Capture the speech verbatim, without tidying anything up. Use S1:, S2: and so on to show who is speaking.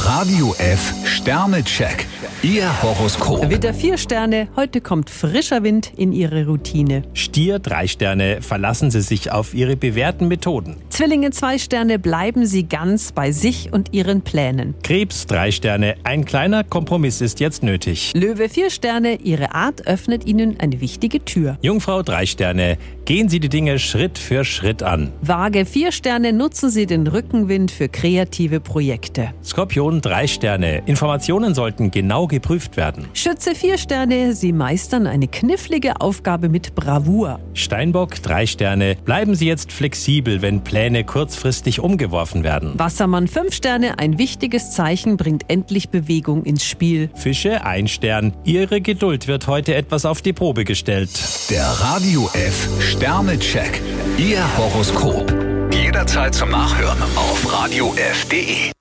S1: Radio F Sternecheck. Ihr Horoskop.
S2: Widder vier Sterne, heute kommt frischer Wind in Ihre Routine.
S3: Stier drei Sterne, verlassen Sie sich auf Ihre bewährten Methoden.
S2: Zwillinge zwei Sterne, bleiben Sie ganz bei sich und Ihren Plänen.
S3: Krebs drei Sterne, ein kleiner Kompromiss ist jetzt nötig.
S2: Löwe vier Sterne, Ihre Art öffnet Ihnen eine wichtige Tür.
S3: Jungfrau drei Sterne, gehen Sie die Dinge Schritt für Schritt an.
S2: Waage vier Sterne, nutzen Sie den Rückenwind für kreative Projekte.
S3: Skorpion drei Sterne, Informationen sollten genau geprüft werden.
S2: Schütze vier Sterne, Sie meistern eine knifflige Aufgabe mit Bravour.
S3: Steinbock drei Sterne, bleiben Sie jetzt flexibel, wenn Pläne kurzfristig umgeworfen werden.
S2: Wassermann fünf Sterne, ein wichtiges Zeichen bringt endlich Bewegung ins Spiel.
S3: Fische ein Stern, Ihre Geduld wird heute etwas auf die Probe gestellt.
S1: Der Radio F Sternecheck. Ihr Horoskop. Jederzeit zum Nachhören auf radio f punkt de.